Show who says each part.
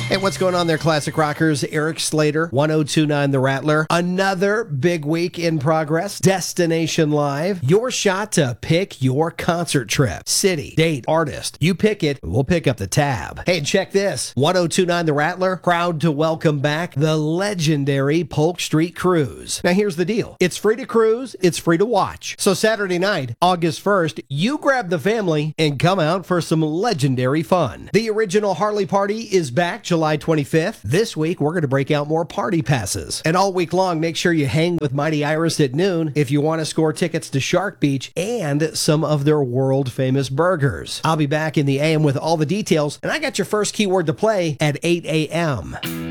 Speaker 1: Hey, what's going on there, classic rockers? Eric Slater, 1029 The Rattler. Another big week in progress. Destination Live. Your shot to pick your concert trip. City, date, artist. You pick it, we'll pick up the tab. Hey, check this. 1029 The Rattler, proud to welcome back the legendary Polk Street Cruise. Now, here's the deal. It's free to cruise, it's free to watch. So Saturday night, August 1st, you grab the family and come out for some legendary fun. The original Harley Party is back July 25th. This week, we're going to break out more party passes. And all week long, make sure you hang with Mighty Iris at noon if you want to score tickets to Shark Beach and some of their world-famous burgers. I'll be back in the AM with all the details, and I got your first keyword to play at 8 a.m.